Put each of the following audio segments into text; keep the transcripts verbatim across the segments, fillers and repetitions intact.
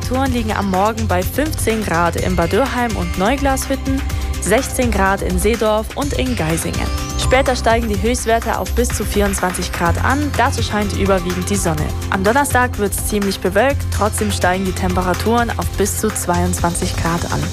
Temperaturen liegen am Morgen bei fünfzehn Grad in Bad Dürheim und Neuglashütten, sechzehn Grad in Seedorf und in Geisingen. Später steigen die Höchstwerte auf bis zu vierundzwanzig Grad an, dazu scheint überwiegend die Sonne. Am Donnerstag wird es ziemlich bewölkt, trotzdem steigen die Temperaturen auf bis zu zweiundzwanzig Grad an.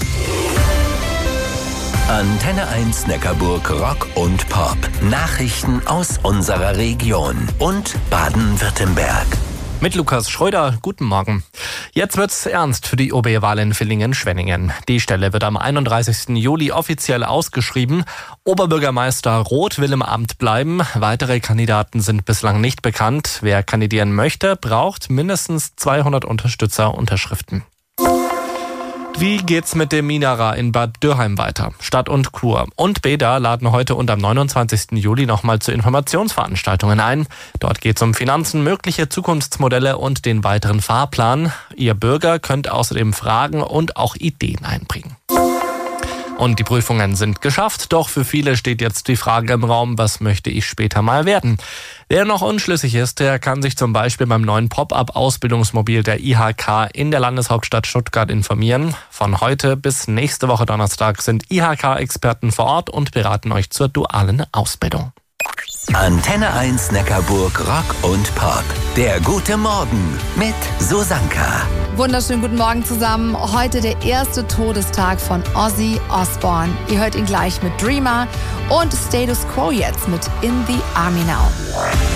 Antenne eins Neckarburg Rock und Pop. Nachrichten aus unserer Region und Baden-Württemberg. Mit Lukas Schröder, guten Morgen. Jetzt wird's ernst für die O B-Wahl in Villingen-Schwenningen. Die Stelle wird am einunddreißigsten Juli offiziell ausgeschrieben. Oberbürgermeister Roth will im Amt bleiben. Weitere Kandidaten sind bislang nicht bekannt. Wer kandidieren möchte, braucht mindestens zweihundert Unterstützerunterschriften. Wie geht's mit dem Minara in Bad Dürheim weiter? Stadt und Kur und Beda laden heute und am neunundzwanzigsten Juli nochmal zu Informationsveranstaltungen ein. Dort geht's um Finanzen, mögliche Zukunftsmodelle und den weiteren Fahrplan. Ihr Bürger könnt außerdem Fragen und auch Ideen einbringen. Und die Prüfungen sind geschafft, doch für viele steht jetzt die Frage im Raum, was möchte ich später mal werden? Wer noch unschlüssig ist, der kann sich zum Beispiel beim neuen Pop-up-Ausbildungsmobil der I H K in der Landeshauptstadt Stuttgart informieren. Von heute bis nächste Woche Donnerstag sind I H K-Experten vor Ort und beraten euch zur dualen Ausbildung. Antenne eins Neckarburg Rock und Pop. Der gute Morgen mit Susanka. Wunderschönen guten Morgen zusammen. Heute der erste Todestag von Ozzy Osbourne. Ihr hört ihn gleich mit Dreamer und Status Quo jetzt mit In the Army Now.